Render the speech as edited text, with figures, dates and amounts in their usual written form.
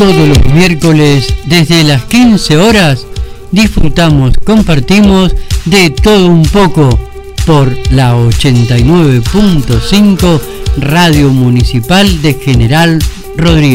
Todos los miércoles desde las 15 horas disfrutamos, compartimos de todo un poco por la 89.5 Radio Municipal de General Rodríguez.